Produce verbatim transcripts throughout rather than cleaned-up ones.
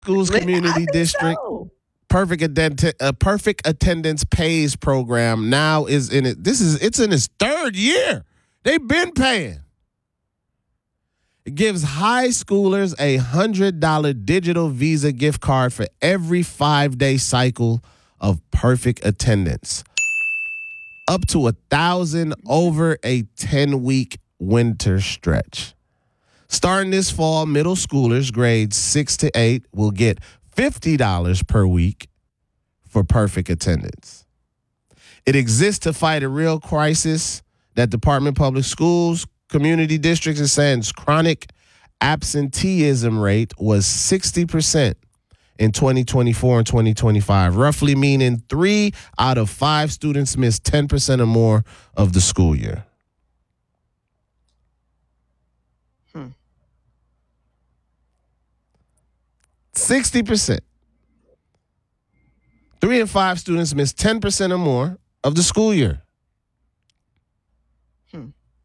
Schools Li- I Community think District so. perfect attendance a perfect attendance pays program now is in it. This is it's in its third year. They've been paying. It gives high schoolers a hundred dollar digital Visa gift card for every five day cycle of perfect attendance, up to a thousand over a ten week winter stretch. Starting this fall, middle schoolers grades six to eight will get fifty dollars per week for perfect attendance. It exists to fight a real crisis that Department of Public Schools, community districts is saying chronic absenteeism rate was sixty percent in twenty twenty-four and twenty twenty-five, roughly meaning three out of five students missed ten percent or more of the school year. Hmm. sixty percent. Three in five students miss ten percent or more of the school year. Hmm.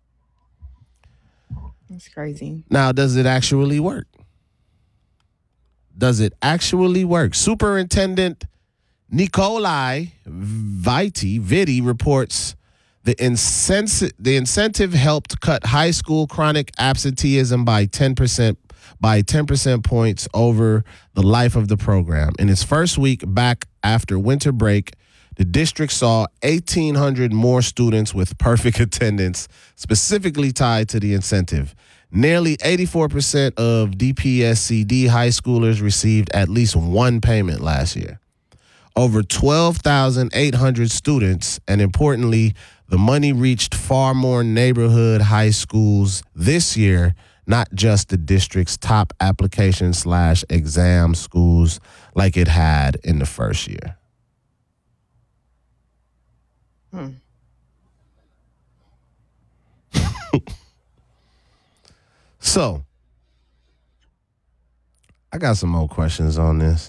That's crazy. Now, does it actually work? Does it actually work? Superintendent Nikolai Viti, Vitti reports the, insensi- the incentive helped cut high school chronic absenteeism by ten percent by ten percent points over the life of the program. In its first week back after winter break, the district saw eighteen hundred more students with perfect attendance, specifically tied to the incentive. Nearly eighty-four percent of D P S C D high schoolers received at least one payment last year. Over twelve thousand eight hundred students, and importantly, the money reached far more neighborhood high schools this year, not just the district's top application slash exam schools like it had in the first year. Hmm. So, I got some more questions on this.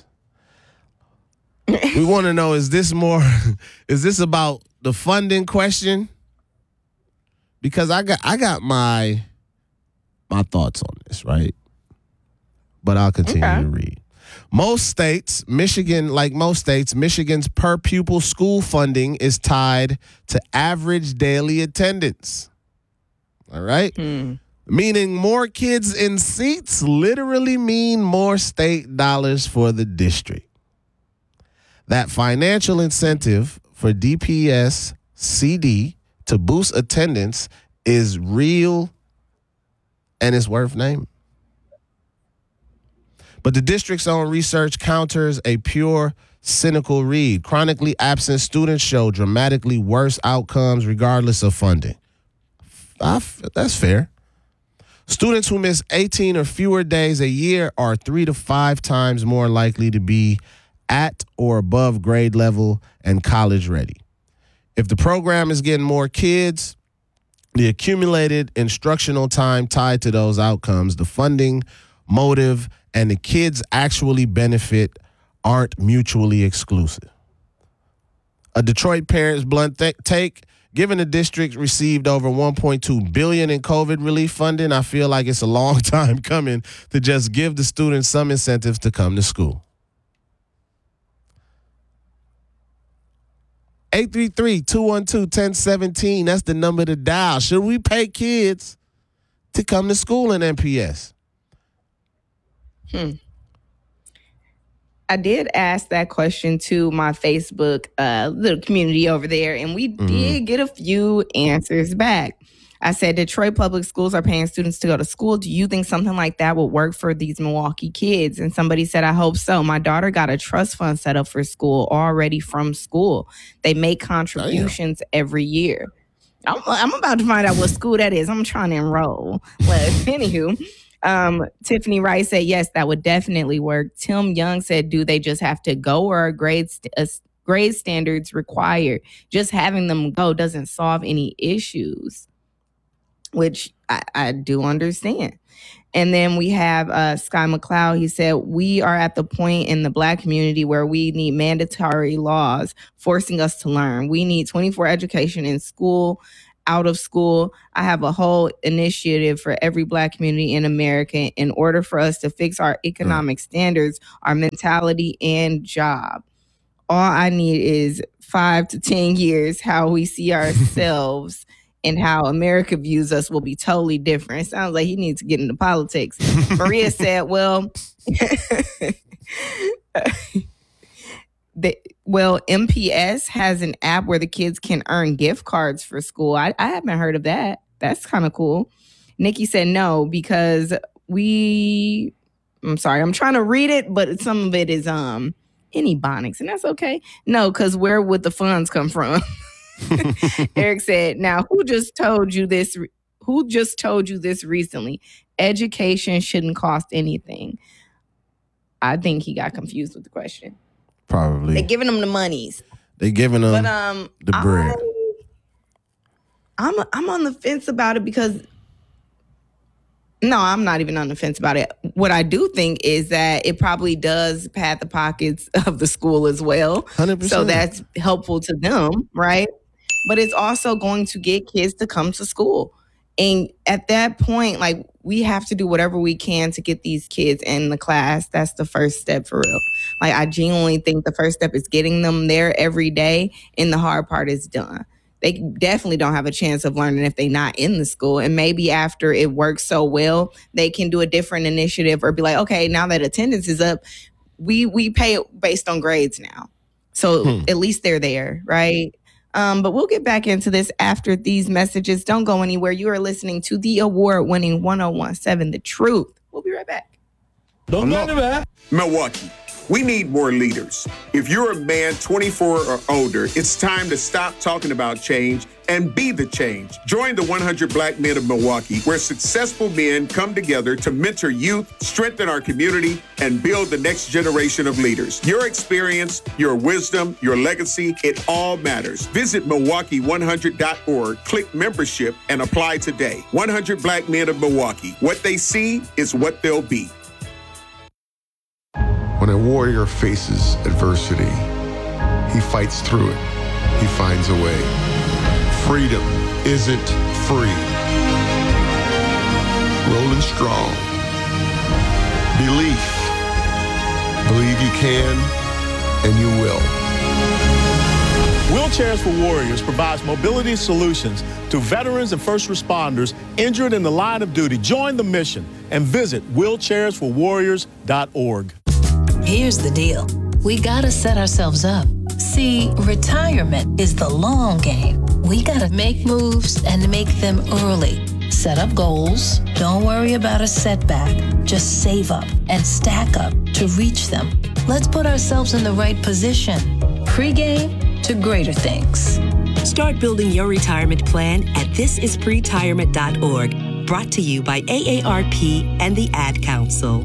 We want to know, is this more, is this about the funding question? Because I got I got my my thoughts on this, right? But I'll continue Okay. to read. Most states, Michigan, like most states, Michigan's per pupil school funding is tied to average daily attendance. All right? Hmm. Meaning more kids in seats literally mean more state dollars for the district. That financial incentive for D P S C D to boost attendance is real and it's worth naming. But the district's own research counters a pure cynical read. Chronically absent students show dramatically worse outcomes regardless of funding. I f- that's fair. Students who miss eighteen or fewer days a year are three to five times more likely to be at or above grade level and college ready. If the program is getting more kids, the accumulated instructional time tied to those outcomes, the funding, motive, and the kids actually benefit aren't mutually exclusive. A Detroit parent's blunt th- take, given the district received over one point two billion dollars in COVID relief funding, I feel like it's a long time coming to just give the students some incentives to come to school. eight three three, two one two, one zero one seven. That's the number to dial. Should we pay kids to come to school in N P S? Hmm. I did ask that question to my Facebook uh, little community over there, and we Mhm. did get a few answers back. I said, Detroit public schools are paying students to go to school. Do you think something like that would work for these Milwaukee kids? And somebody said, I hope so. My daughter got a trust fund set up for school already from school. They make contributions every year. I'm, I'm about to find out what school that is. I'm trying to enroll. Well, anywho, um, Tiffany Rice said, yes, that would definitely work. Tim Young said, do they just have to go, or are grade, st- uh, grade standards required? Just having them go doesn't solve any issues, which I, I do understand. And then we have uh, Sky McLeod. He said, we are at the point in the Black community where we need mandatory laws forcing us to learn. We need twenty-four education in school out of school. I have a whole initiative for every Black community in America in order for us to fix our economic standards, our mentality, and job. All I need is five to ten years, how we see ourselves and how America views us will be totally different. It sounds like he needs to get into politics. Maria said, well, the, well, M P S has an app where the kids can earn gift cards for school. I, I haven't heard of that. That's kind of cool. Nikki said no, because we, I'm sorry, I'm trying to read it, but some of it is um any Ebonics, and that's okay. No, because where would the funds come from? Eric said, now, who just told you this? Who just told you this recently? Education shouldn't cost anything. I think he got confused with the question. Probably. They're giving them the monies. They're giving them but, um, the bread. I, I'm, I'm on the fence about it because, no, I'm not even on the fence about it. What I do think is that it probably does pad the pockets of the school as well. one hundred percent. So that's helpful to them, right? But it's also going to get kids to come to school. And at that point, like, we have to do whatever we can to get these kids in the class. That's the first step for real. Like, I genuinely think the first step is getting them there every day, and the hard part is done. They definitely don't have a chance of learning if they're not in the school. And maybe after it works so well, they can do a different initiative or be like, okay, now that attendance is up, we we pay based on grades now. So hmm. at least they're there, right? Um, but we'll get back into this after these messages. Don't go anywhere. You are listening to the award-winning one oh one point seven The Truth. We'll be right back. Don't go anywhere. Milwaukee. We need more leaders. If you're a man twenty-four or older, it's time to stop talking about change and be the change. Join the one hundred Black Men of Milwaukee, where successful men come together to mentor youth, strengthen our community, and build the next generation of leaders. Your experience, your wisdom, your legacy, it all matters. Visit Milwaukee one hundred dot org, click membership, and apply today. one hundred Black Men of Milwaukee. What they see is what they'll be. When a warrior faces adversity, he fights through it. He finds a way. Freedom isn't free. Rolling strong. Belief. Believe you can, and you will. Wheelchairs for Warriors provides mobility solutions to veterans and first responders injured in the line of duty. Join the mission and visit wheelchairs for warriors dot org. Here's the deal. We gotta set ourselves up. See, retirement is the long game. We gotta make moves and make them early. Set up goals. Don't worry about a setback. Just save up and stack up to reach them. Let's put ourselves in the right position. Pre-game to greater things. Start building your retirement plan at this is pretirement dot org. Brought to you by A A R P and the Ad Council.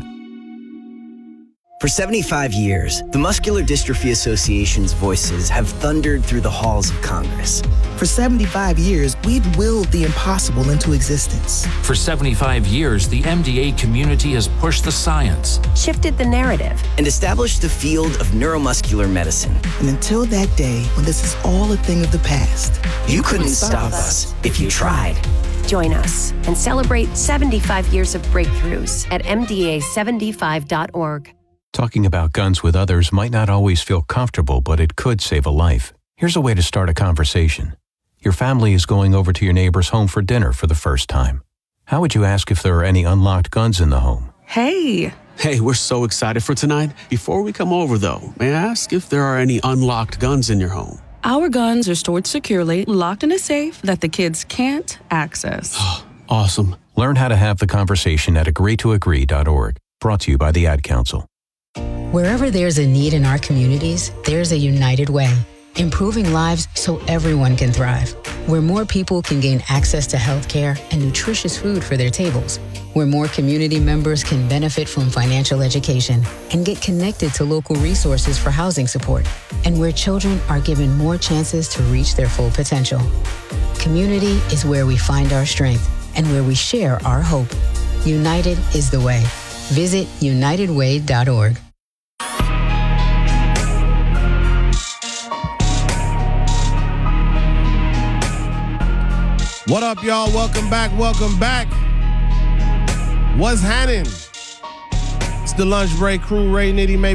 For seventy-five years, the Muscular Dystrophy Association's voices have thundered through the halls of Congress. For seventy-five years, we've willed the impossible into existence. For seventy-five years, the M D A community has pushed the science, shifted the narrative, and established the field of neuromuscular medicine. And until that day, when this is all a thing of the past, you, you couldn't, couldn't stop, stop us if you tried. Join us and celebrate seventy-five years of breakthroughs at M D A seventy-five dot org. Talking about guns with others might not always feel comfortable, but it could save a life. Here's a way to start a conversation. Your family is going over to your neighbor's home for dinner for the first time. How would you ask if there are any unlocked guns in the home? Hey. Hey, we're so excited for tonight. Before we come over, though, may I ask if there are any unlocked guns in your home? Our guns are stored securely, locked in a safe that the kids can't access. Awesome. Learn how to have the conversation at agree to agree dot org. Brought to you by the Ad Council. Wherever there's a need in our communities, there's a United Way, improving lives so everyone can thrive. Where more people can gain access to healthcare and nutritious food for their tables. Where more community members can benefit from financial education and get connected to local resources for housing support. And where children are given more chances to reach their full potential. Community is where we find our strength and where we share our hope. United is the way. Visit united way dot org. What up, y'all? Welcome back. Welcome back. What's happening? It's the Lunch Break Crew. Ray Nitty, maybe.